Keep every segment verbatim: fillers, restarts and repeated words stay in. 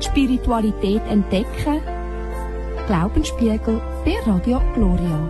Spiritualität entdecken. Glaubensspiegel bei Radio Gloria.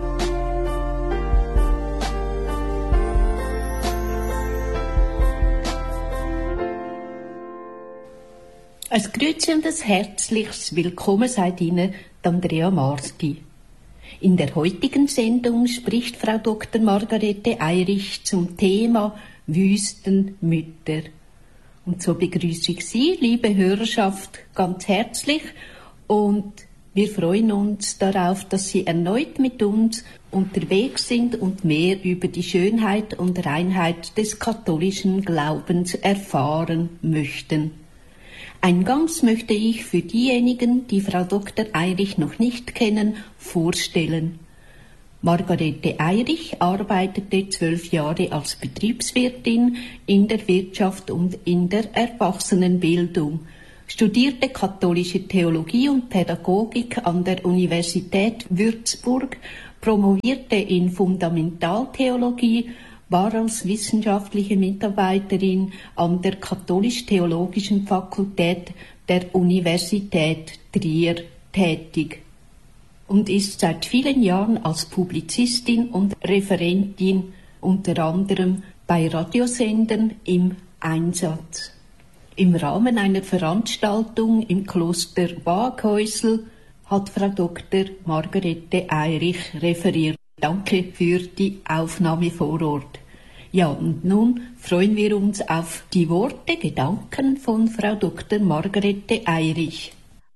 Ein Grüezi und ein herzliches Willkommen sagt Ihnen Andrea Marski. In der heutigen Sendung spricht Frau Doktor Margarete Eirich zum Thema Wüstenmütter. Und so begrüße ich Sie, liebe Hörerschaft, ganz herzlich und wir freuen uns darauf, dass Sie erneut mit uns unterwegs sind und mehr über die Schönheit und Reinheit des katholischen Glaubens erfahren möchten. Eingangs möchte ich für diejenigen, die Frau Doktor Eirich noch nicht kennen, vorstellen. Margarete Eirich arbeitete zwölf Jahre als Betriebswirtin in der Wirtschaft und in der Erwachsenenbildung, studierte katholische Theologie und Pädagogik an der Universität Würzburg, promovierte in Fundamentaltheologie, war als wissenschaftliche Mitarbeiterin an der Katholisch-Theologischen Fakultät der Universität Trier tätig und ist seit vielen Jahren als Publizistin und Referentin unter anderem bei Radiosendern im Einsatz. Im Rahmen einer Veranstaltung im Kloster Waaghäusel hat Frau Doktor Margarete Eirich referiert. Danke für die Aufnahme vor Ort. Ja, und nun freuen wir uns auf die Worte, Gedanken von Frau Doktor Margarete Eirich.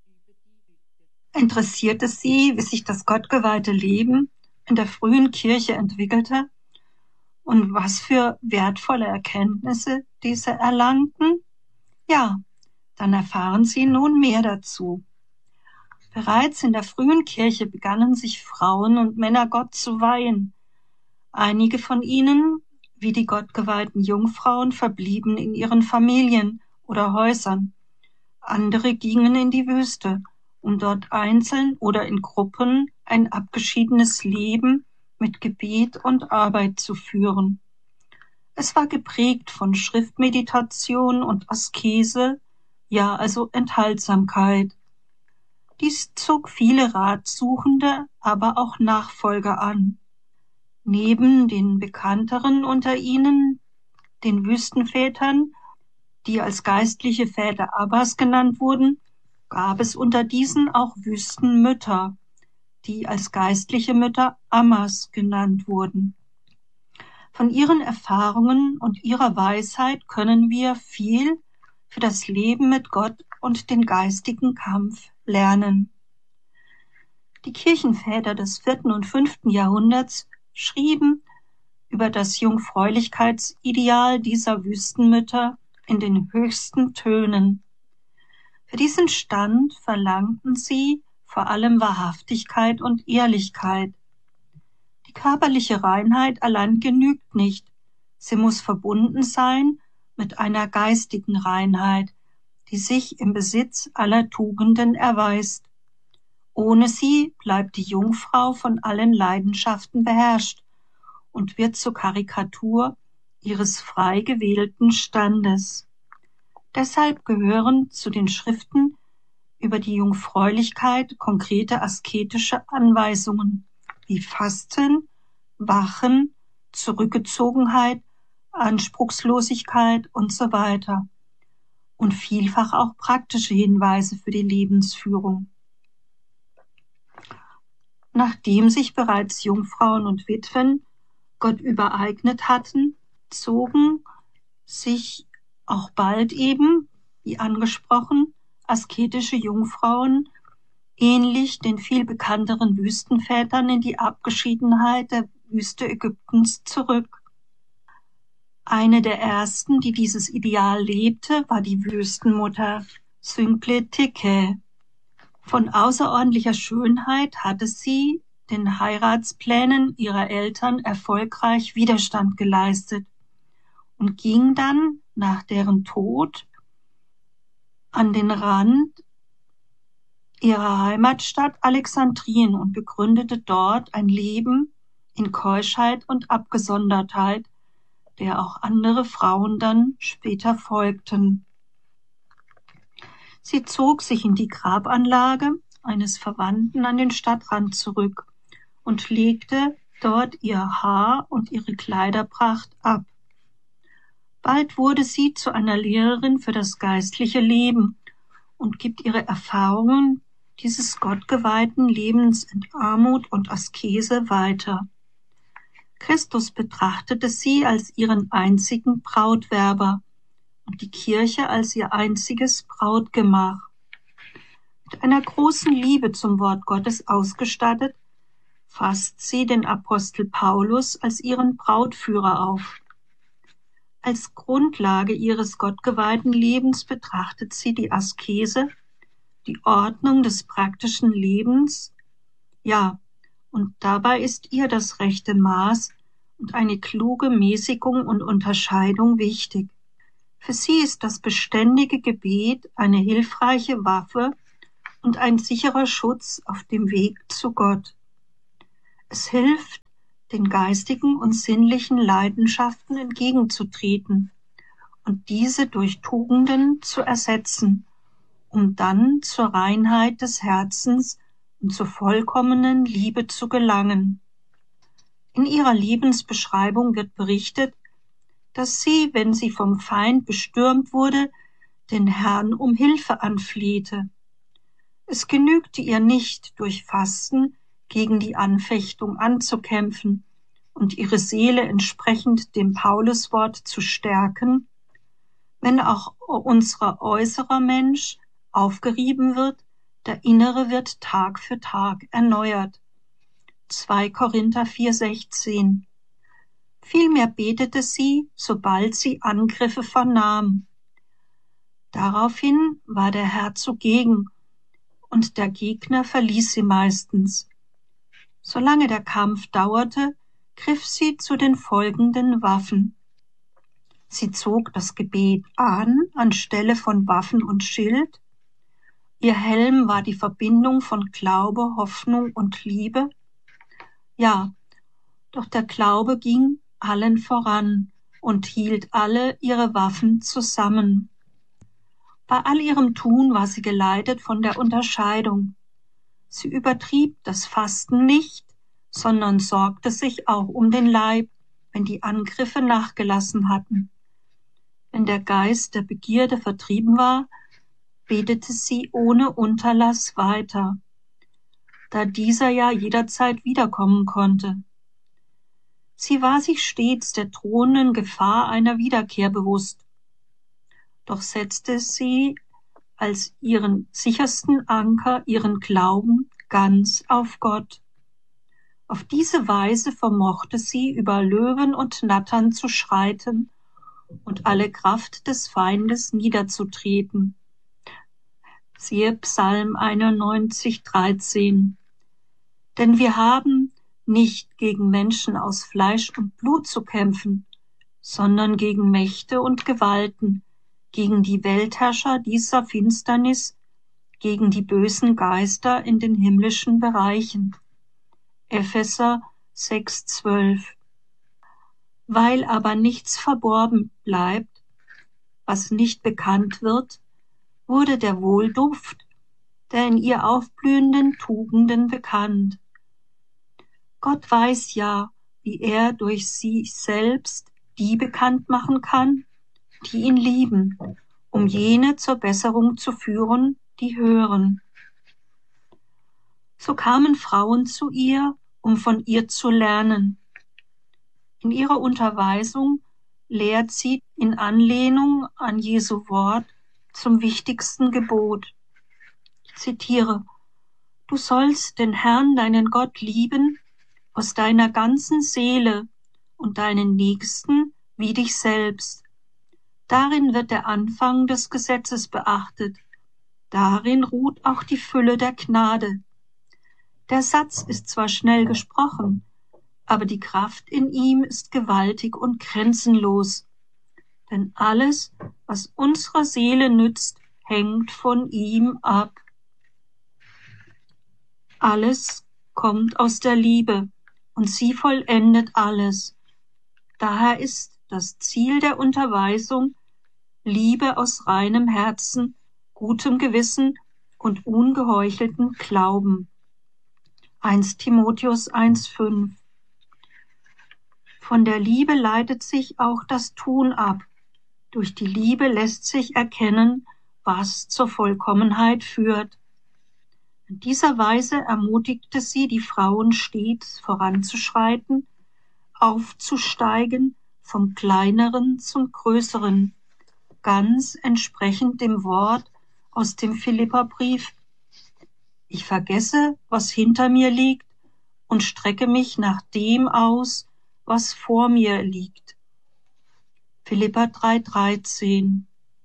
Interessiert es Sie, wie sich das gottgeweihte Leben in der frühen Kirche entwickelte und was für wertvolle Erkenntnisse diese erlangten? Ja, dann erfahren Sie nun mehr dazu. Bereits in der frühen Kirche begannen sich Frauen und Männer Gott zu weihen. Einige von ihnen, wie die gottgeweihten Jungfrauen, verblieben in ihren Familien oder Häusern. Andere gingen in die Wüste, um dort einzeln oder in Gruppen ein abgeschiedenes Leben mit Gebet und Arbeit zu führen. Es war geprägt von Schriftmeditation und Askese, ja also Enthaltsamkeit. Dies zog viele Ratsuchende, aber auch Nachfolger an. Neben den bekannteren unter ihnen, den Wüstenvätern, die als geistliche Väter Abbas genannt wurden, gab es unter diesen auch Wüstenmütter, die als geistliche Mütter Ammas genannt wurden. Von ihren Erfahrungen und ihrer Weisheit können wir viel für das Leben mit Gott und den geistigen Kampf lernen. Die Kirchenväter des vierten und fünften Jahrhunderts schrieben über das Jungfräulichkeitsideal dieser Wüstenmütter in den höchsten Tönen. Für diesen Stand verlangten sie vor allem Wahrhaftigkeit und Ehrlichkeit. Die körperliche Reinheit allein genügt nicht. Sie muss verbunden sein mit einer geistigen Reinheit, die sich im Besitz aller Tugenden erweist. Ohne sie bleibt die Jungfrau von allen Leidenschaften beherrscht und wird zur Karikatur ihres frei gewählten Standes. Deshalb gehören zu den Schriften über die Jungfräulichkeit konkrete asketische Anweisungen wie Fasten, Wachen, Zurückgezogenheit, Anspruchslosigkeit und so weiter. Und vielfach auch praktische Hinweise für die Lebensführung. Nachdem sich bereits Jungfrauen und Witwen Gott übereignet hatten, zogen sich auch bald eben, wie angesprochen, asketische Jungfrauen ähnlich den viel bekannteren Wüstenvätern in die Abgeschiedenheit der Wüste Ägyptens zurück. Eine der ersten, die dieses Ideal lebte, war die Wüstenmutter Synkletike. Von außerordentlicher Schönheit hatte sie den Heiratsplänen ihrer Eltern erfolgreich Widerstand geleistet und ging dann nach deren Tod an den Rand ihrer Heimatstadt Alexandrien und begründete dort ein Leben in Keuschheit und Abgesondertheit, der auch andere Frauen dann später folgten. Sie zog sich in die Grabanlage eines Verwandten an den Stadtrand zurück und legte dort ihr Haar und ihre Kleiderpracht ab. Bald wurde sie zu einer Lehrerin für das geistliche Leben und gibt ihre Erfahrungen dieses gottgeweihten Lebens in Armut und Askese weiter. Christus betrachtete sie als ihren einzigen Brautwerber und die Kirche als ihr einziges Brautgemach. Mit einer großen Liebe zum Wort Gottes ausgestattet, fasst sie den Apostel Paulus als ihren Brautführer auf. Als Grundlage ihres gottgeweihten Lebens betrachtet sie die Askese, die Ordnung des praktischen Lebens, ja, und dabei ist ihr das rechte Maß und eine kluge Mäßigung und Unterscheidung wichtig. Für sie ist das beständige Gebet eine hilfreiche Waffe und ein sicherer Schutz auf dem Weg zu Gott. Es hilft, den geistigen und sinnlichen Leidenschaften entgegenzutreten und diese durch Tugenden zu ersetzen, um dann zur Reinheit des Herzens und zur vollkommenen Liebe zu gelangen. In ihrer Lebensbeschreibung wird berichtet, dass sie, wenn sie vom Feind bestürmt wurde, den Herrn um Hilfe anflehte. Es genügte ihr nicht, durch Fasten gegen die Anfechtung anzukämpfen und ihre Seele entsprechend dem Pauluswort zu stärken, wenn auch unser äußerer Mensch aufgerieben wird, der innere wird Tag für Tag erneuert. zwei Korinther vier sechzehn. Vielmehr betete sie, sobald sie Angriffe vernahm. Daraufhin war der Herr zugegen und der Gegner verließ sie meistens. Solange der Kampf dauerte, griff sie zu den folgenden Waffen. Sie zog das Gebet an, anstelle von Waffen und Schild. Ihr Helm war die Verbindung von Glaube, Hoffnung und Liebe. Ja, doch der Glaube ging allen voran und hielt alle ihre Waffen zusammen. Bei all ihrem Tun war sie geleitet von der Unterscheidung. Sie übertrieb das Fasten nicht, sondern sorgte sich auch um den Leib, wenn die Angriffe nachgelassen hatten. Wenn der Geist der Begierde vertrieben war, betete sie ohne Unterlass weiter, da dieser ja jederzeit wiederkommen konnte. Sie war sich stets der drohenden Gefahr einer Wiederkehr bewusst, doch setzte sie als ihren sichersten Anker ihren Glauben ganz auf Gott. Auf diese Weise vermochte sie, über Löwen und Nattern zu schreiten und alle Kraft des Feindes niederzutreten. Siehe Psalm einundneunzig, dreizehn. Denn wir haben nicht gegen Menschen aus Fleisch und Blut zu kämpfen, sondern gegen Mächte und Gewalten, gegen die Weltherrscher dieser Finsternis, gegen die bösen Geister in den himmlischen Bereichen. Epheser sechs, zwölf. Weil aber nichts verborgen bleibt, was nicht bekannt wird, wurde der Wohlduft der in ihr aufblühenden Tugenden bekannt. Gott weiß ja, wie er durch sie selbst die bekannt machen kann, die ihn lieben, um jene zur Besserung zu führen, die hören. So kamen Frauen zu ihr, um von ihr zu lernen. In ihrer Unterweisung lehrt sie in Anlehnung an Jesu Wort zum wichtigsten Gebot. Ich zitiere: Du sollst den Herrn, deinen Gott, lieben aus deiner ganzen Seele und deinen Nächsten wie dich selbst. Darin wird der Anfang des Gesetzes beachtet. Darin ruht auch die Fülle der Gnade. Der Satz ist zwar schnell gesprochen, aber die Kraft in ihm ist gewaltig und grenzenlos. Denn alles, was unserer Seele nützt, hängt von ihm ab. Alles kommt aus der Liebe und sie vollendet alles. Daher ist das Ziel der Unterweisung Liebe aus reinem Herzen gutem Gewissen und ungeheuchelten Glauben. erster Timotheus eins fünf. Von der Liebe leitet sich auch das Tun ab. Durch die Liebe lässt sich erkennen, was zur Vollkommenheit führt. In dieser Weise ermutigte sie die Frauen stets voranzuschreiten, aufzusteigen, vom Kleineren zum Größeren, ganz entsprechend dem Wort aus dem Philipperbrief: Ich vergesse, was hinter mir liegt, und strecke mich nach dem aus, was vor mir liegt. Philipper drei dreizehn.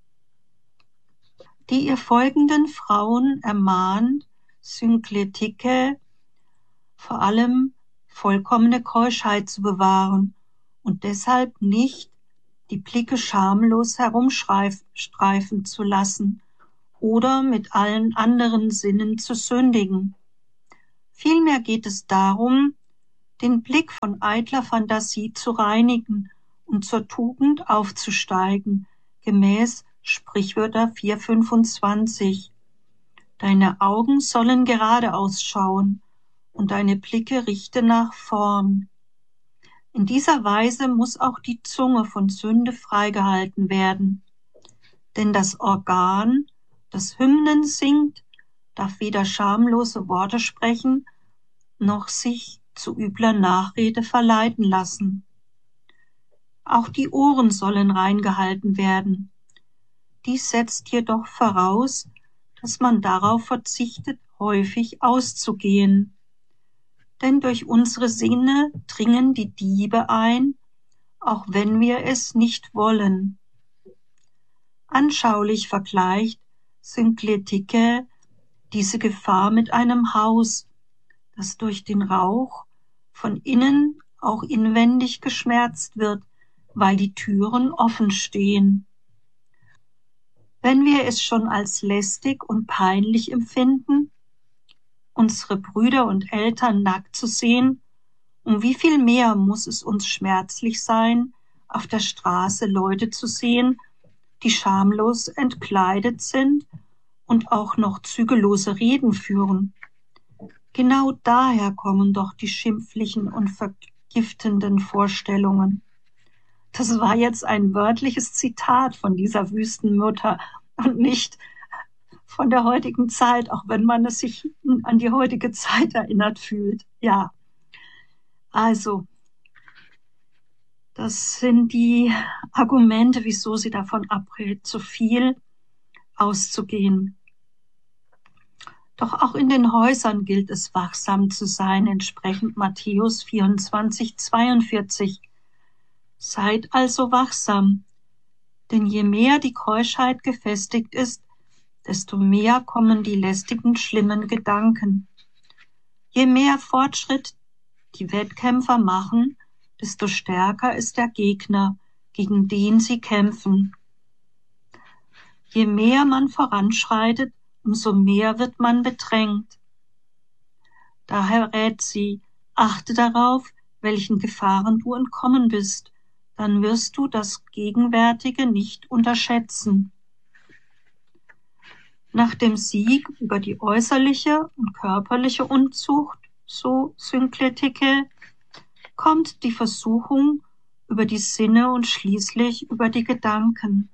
Die ihr folgenden Frauen ermahnt Synkletike, vor allem vollkommene Keuschheit zu bewahren und deshalb nicht die Blicke schamlos herumstreifen zu lassen oder mit allen anderen Sinnen zu sündigen. Vielmehr geht es darum, den Blick von eitler Fantasie zu reinigen und zur Tugend aufzusteigen, gemäß Sprichwörter vier fünfundzwanzig. Deine Augen sollen geradeaus schauen und deine Blicke richte nach vorn. In dieser Weise muss auch die Zunge von Sünde freigehalten werden. Denn das Organ, das Hymnen singt, darf weder schamlose Worte sprechen, noch sich zu übler Nachrede verleiten lassen. Auch die Ohren sollen reingehalten werden. Dies setzt jedoch voraus, dass man darauf verzichtet, häufig auszugehen. Denn durch unsere Sinne dringen die Diebe ein, auch wenn wir es nicht wollen. Anschaulich vergleicht Synkletike diese Gefahr mit einem Haus, das durch den Rauch von innen auch inwendig geschmärzt wird, weil die Türen offen stehen. Wenn wir es schon als lästig und peinlich empfinden, unsere Brüder und Eltern nackt zu sehen, um wie viel mehr muss es uns schmerzlich sein, auf der Straße Leute zu sehen, die schamlos entkleidet sind und auch noch zügellose Reden führen. Genau daher kommen doch die schimpflichen und vergiftenden Vorstellungen. Das war jetzt ein wörtliches Zitat von dieser Wüstenmutter und nicht von der heutigen Zeit, auch wenn man es sich an die heutige Zeit erinnert fühlt. Ja, also, das sind die Argumente, wieso sie davon abrät, zu viel auszugehen. Doch auch in den Häusern gilt es, wachsam zu sein, entsprechend Matthäus vierundzwanzig zweiundvierzig. Seid also wachsam, denn je mehr die Keuschheit gefestigt ist, desto mehr kommen die lästigen, schlimmen Gedanken. Je mehr Fortschritt die Wettkämpfer machen, desto stärker ist der Gegner, gegen den sie kämpfen. Je mehr man voranschreitet, umso mehr wird man bedrängt. Daher rät sie, achte darauf, welchen Gefahren du entkommen bist, dann wirst du das Gegenwärtige nicht unterschätzen. Nach dem Sieg über die äußerliche und körperliche Unzucht, so Synkletike, kommt die Versuchung über die Sinne und schließlich über die Gedanken.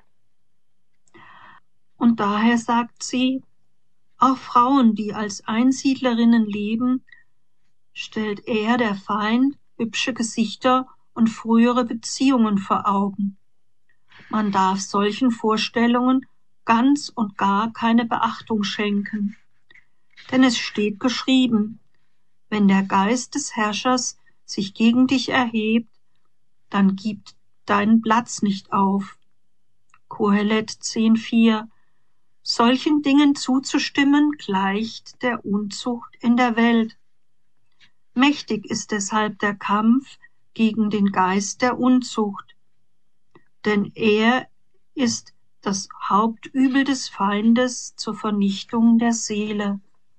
Und daher sagt sie, auch Frauen, die als Einsiedlerinnen leben, stellt er, der Feind, hübsche Gesichter und frühere Beziehungen vor Augen. Man darf solchen Vorstellungen ganz und gar keine Beachtung schenken. Denn es steht geschrieben, wenn der Geist des Herrschers sich gegen dich erhebt, dann gib deinen Platz nicht auf. Kohelet zehn vier. Solchen Dingen zuzustimmen gleicht der Unzucht in der Welt. Mächtig ist deshalb der Kampf gegen den Geist der Unzucht, denn er ist das Hauptübel des Feindes zur Vernichtung der Seele.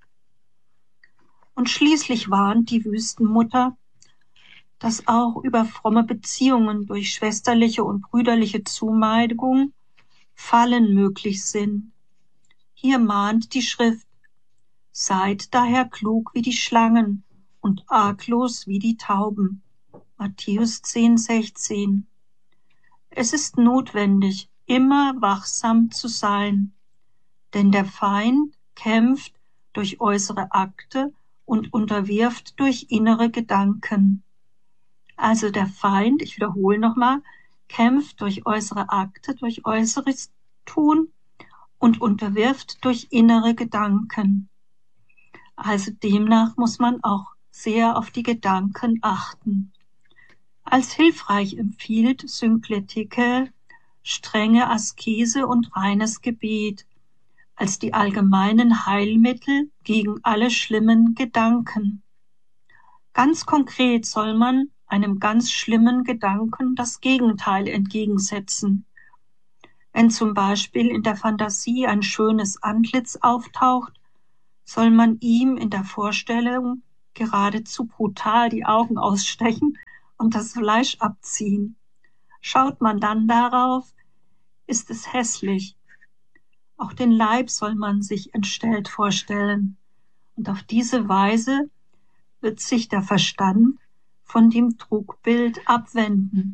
Und schließlich warnt die Wüstenmutter, dass auch über fromme Beziehungen durch schwesterliche und brüderliche Zuneigung Fallen möglich sind. Hier mahnt die Schrift: Seid daher klug wie die Schlangen und arglos wie die Tauben. Matthäus zehn, sechzehn. Es ist notwendig, immer wachsam zu sein, denn der Feind kämpft durch äußere Akte und unterwirft durch innere Gedanken. Also der Feind, ich wiederhole nochmal, kämpft durch äußere Akte, durch äußeres Tun und unterwirft durch innere Gedanken. Also demnach muss man auch sehr auf die Gedanken achten. Als hilfreich empfiehlt Synkletike strenge Askese und reines Gebet als die allgemeinen Heilmittel gegen alle schlimmen Gedanken. Ganz konkret soll man einem ganz schlimmen Gedanken das Gegenteil entgegensetzen. Wenn zum Beispiel in der Fantasie ein schönes Antlitz auftaucht, soll man ihm in der Vorstellung geradezu brutal die Augen ausstechen und das Fleisch abziehen. Schaut man dann darauf, ist es hässlich. Auch den Leib soll man sich entstellt vorstellen. Und auf diese Weise wird sich der Verstand von dem Trugbild abwenden.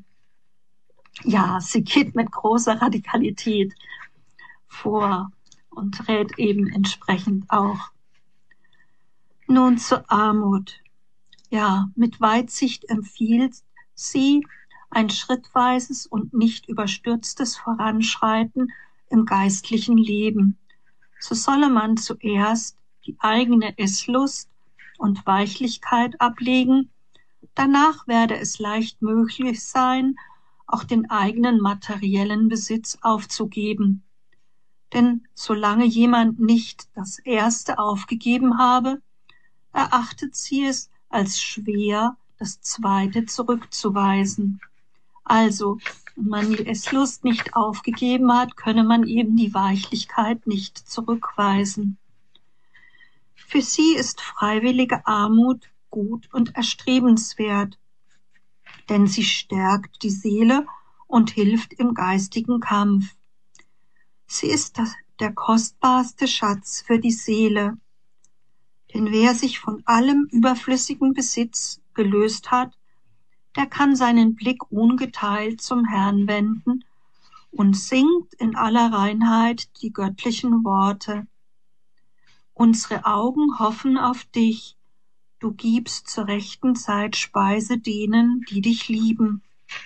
Ja, sie geht mit großer Radikalität vor und rät eben entsprechend auch. Nun zur Armut. Ja, mit Weitsicht empfiehlt sie ein schrittweises und nicht überstürztes Voranschreiten im geistlichen Leben. So solle man zuerst die eigene Esslust und Weichlichkeit ablegen, danach werde es leicht möglich sein, auch den eigenen materiellen Besitz aufzugeben. Denn solange jemand nicht das Erste aufgegeben habe, erachtet sie es als schwer, das Zweite zurückzuweisen. Also, wenn man die Esslust nicht aufgegeben hat, könne man eben die Weichlichkeit nicht zurückweisen. Für sie ist freiwillige Armut gut und erstrebenswert, denn sie stärkt die Seele und hilft im geistigen Kampf. Sie ist das, der kostbarste Schatz für die Seele. Denn wer sich von allem überflüssigen Besitz gelöst hat, der kann seinen Blick ungeteilt zum Herrn wenden und singt in aller Reinheit die göttlichen Worte. Unsere Augen hoffen auf dich, du gibst zur rechten Zeit Speise denen, die dich lieben.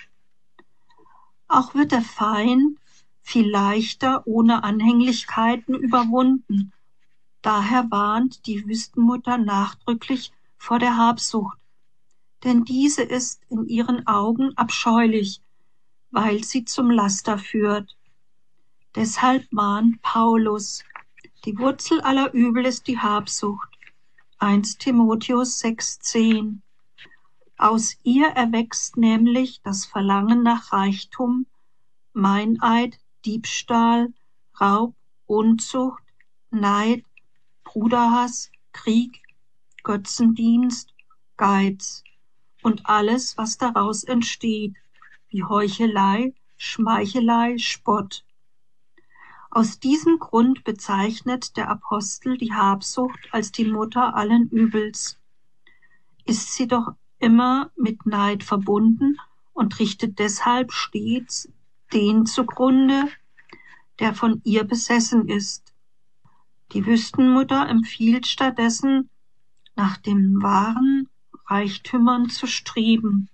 Auch wird der Feind viel leichter ohne Anhänglichkeiten überwunden. Daher warnt die Wüstenmutter nachdrücklich vor der Habsucht, denn diese ist in ihren Augen abscheulich, weil sie zum Laster führt. Deshalb mahnt Paulus: Die Wurzel aller Übel ist die Habsucht. erster Timotheus sechs zehn. Aus ihr erwächst nämlich das Verlangen nach Reichtum, Meineid, Diebstahl, Raub, Unzucht, Neid, Bruderhass, Krieg, Götzendienst, Geiz und alles, was daraus entsteht, wie Heuchelei, Schmeichelei, Spott. Aus diesem Grund bezeichnet der Apostel die Habsucht als die Mutter allen Übels. Ist sie doch immer mit Neid verbunden und richtet deshalb stets den zugrunde, der von ihr besessen ist. Die Wüstenmutter empfiehlt stattdessen, nach den wahren Reichtümern zu streben.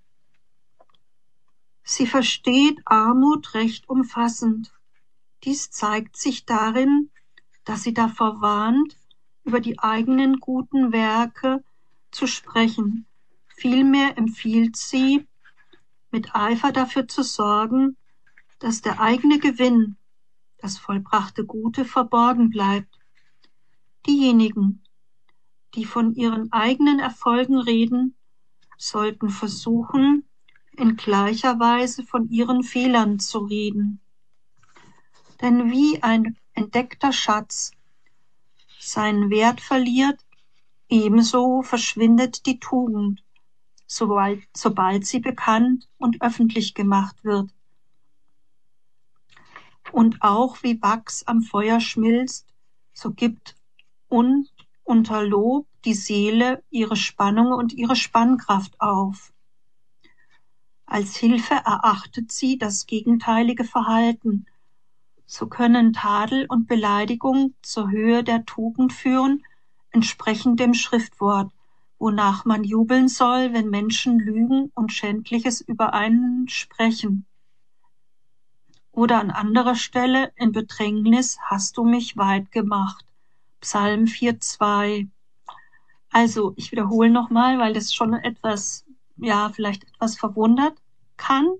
Sie versteht Armut recht umfassend. Dies zeigt sich darin, dass sie davor warnt, über die eigenen guten Werke zu sprechen. Vielmehr empfiehlt sie, mit Eifer dafür zu sorgen, dass der eigene Gewinn, das vollbrachte Gute, verborgen bleibt. Diejenigen, die von ihren eigenen Erfolgen reden, sollten versuchen, in gleicher Weise von ihren Fehlern zu reden. Denn wie ein entdeckter Schatz seinen Wert verliert, ebenso verschwindet die Tugend, sobald, sobald sie bekannt und öffentlich gemacht wird. Und auch wie Wachs am Feuer schmilzt, so gibt un unter Lob die Seele ihre Spannung und ihre Spannkraft auf. Als Hilfe erachtet sie das gegenteilige Verhalten. So können Tadel und Beleidigung zur Höhe der Tugend führen, entsprechend dem Schriftwort, wonach man jubeln soll, wenn Menschen lügen und Schändliches über einen sprechen. Oder an anderer Stelle, in Bedrängnis hast du mich weit gemacht. Psalm vier zwei. Also, ich wiederhole nochmal, weil das schon etwas, ja, vielleicht etwas verwundert kann.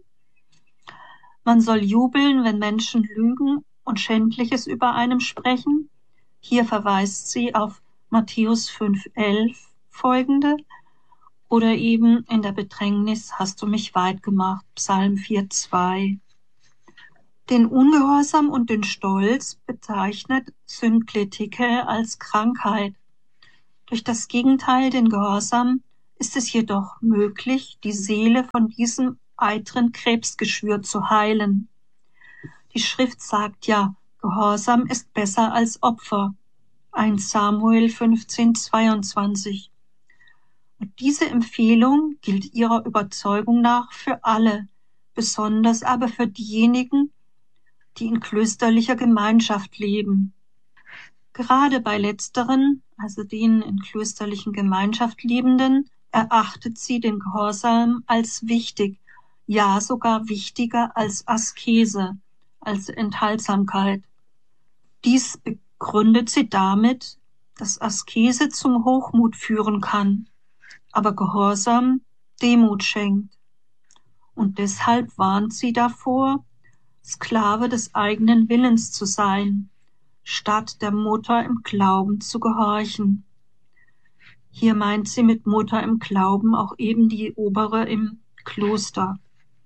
Man soll jubeln, wenn Menschen lügen und Schändliches über einem sprechen. Hier verweist sie auf Matthäus fünf elf folgende. Oder eben in der Bedrängnis hast du mich weit gemacht. Psalm vier zwei. Den Ungehorsam und den Stolz bezeichnet Synkletike als Krankheit. Durch das Gegenteil, den Gehorsam, ist es jedoch möglich, die Seele von diesem eitren Krebsgeschwür zu heilen. Die Schrift sagt ja, Gehorsam ist besser als Opfer. eins Samuel fünfzehn zweiundzwanzig. Und diese Empfehlung gilt ihrer Überzeugung nach für alle, besonders aber für diejenigen, die in klösterlicher Gemeinschaft leben. Gerade bei letzteren, also den in klösterlichen Gemeinschaft Lebenden, erachtet sie den Gehorsam als wichtig, ja sogar wichtiger als Askese, als Enthaltsamkeit. Dies begründet sie damit, dass Askese zum Hochmut führen kann, aber Gehorsam Demut schenkt. Und deshalb warnt sie davor, Sklave des eigenen Willens zu sein, statt der Mutter im Glauben zu gehorchen. Hier meint sie mit Mutter im Glauben auch eben die Obere im Kloster.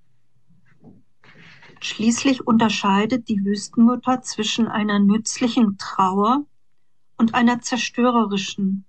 Schließlich unterscheidet die Wüstenmutter zwischen einer nützlichen Trauer und einer zerstörerischen.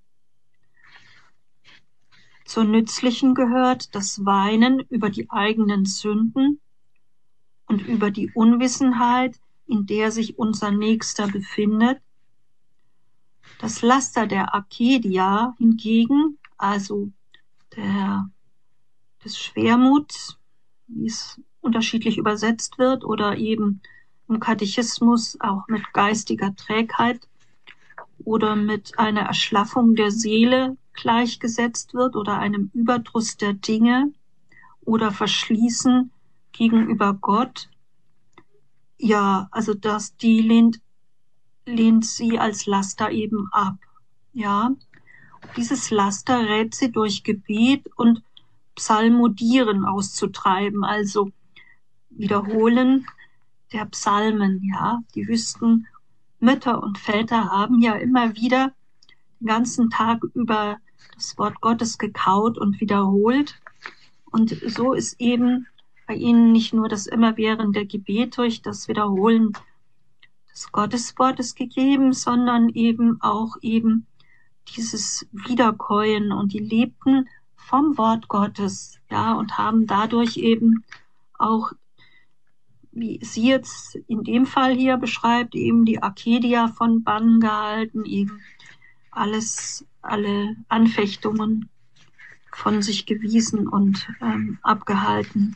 Zur nützlichen gehört das Weinen über die eigenen Sünden und über die Unwissenheit, in der sich unser Nächster befindet. Das Laster der Akedia hingegen, also der, des Schwermuts, wie es unterschiedlich übersetzt wird, oder eben im Katechismus auch mit geistiger Trägheit oder mit einer Erschlaffung der Seele gleichgesetzt wird oder einem Überdruss der Dinge oder Verschließen gegenüber Gott. Ja, also das, die lehnt, lehnt sie als Laster eben ab. Ja, dieses Laster rät sie durch Gebet und Psalmodieren auszutreiben, also Wiederholen der Psalmen. Ja, die wüssten Mütter und Väter haben ja immer wieder den ganzen Tag über das Wort Gottes gekaut und wiederholt. Und so ist eben bei ihnen nicht nur das immerwährende Gebet durch das Wiederholen des Gotteswortes gegeben, sondern eben auch eben dieses Wiederkäuen, und die lebten vom Wort Gottes, ja, und haben dadurch eben auch, wie sie jetzt in dem Fall hier beschreibt, eben die Akedia von Bann gehalten, eben alles, alle Anfechtungen von sich gewiesen und ähm, abgehalten.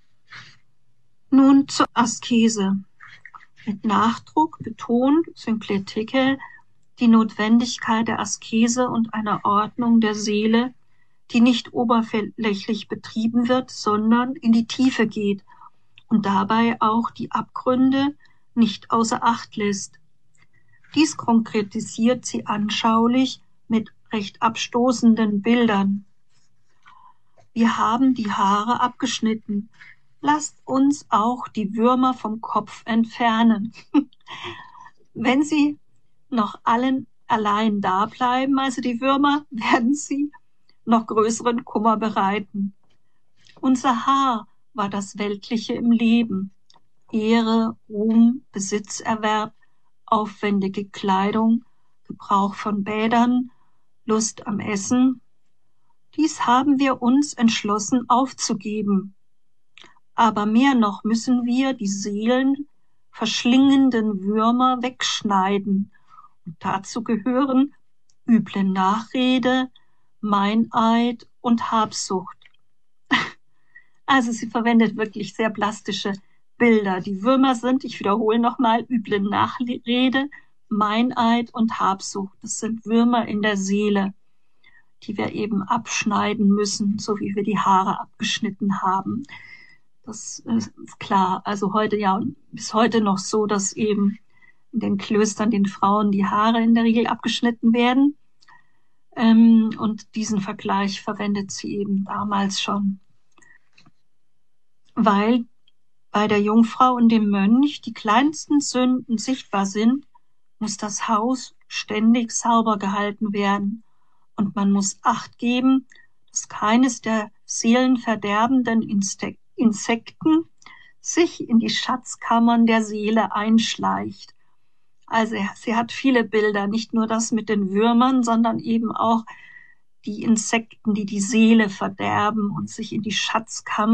Nun zur Askese. Mit Nachdruck betont Synkletike die Notwendigkeit der Askese und einer Ordnung der Seele, die nicht oberflächlich betrieben wird, sondern in die Tiefe geht und dabei auch die Abgründe nicht außer Acht lässt. Dies konkretisiert sie anschaulich mit recht abstoßenden Bildern. Wir haben die Haare abgeschnitten. Lasst uns auch die Würmer vom Kopf entfernen. Wenn sie noch allen allein da bleiben, also die Würmer, werden sie noch größeren Kummer bereiten. Unser Haar war das Weltliche im Leben. Ehre, Ruhm, Besitzerwerb, aufwendige Kleidung, Gebrauch von Bädern, Lust am Essen. Dies haben wir uns entschlossen aufzugeben. Aber mehr noch müssen wir die Seelen verschlingenden Würmer wegschneiden Und dazu gehören üble Nachrede, Meineid und Habsucht. Also sie verwendet wirklich sehr plastische Bilder. Die Würmer sind, ich wiederhole nochmal, üble Nachrede, Meineid und Habsucht. Das sind Würmer in der Seele, die wir eben abschneiden müssen, so wie wir die Haare abgeschnitten haben. Das ist klar. Also heute ja, bis heute noch so, dass eben in den Klöstern den Frauen die Haare in der Regel abgeschnitten werden. Und diesen Vergleich verwendet sie eben damals schon. Weil bei der Jungfrau und dem Mönch die kleinsten Sünden sichtbar sind, muss das Haus ständig sauber gehalten werden. Und man muss Acht geben, dass keines der seelenverderbenden Insekten sich in die Schatzkammern der Seele einschleicht. Also sie hat viele Bilder, nicht nur das mit den Würmern, sondern eben auch die Insekten, die die Seele verderben und sich in die Schatzkammer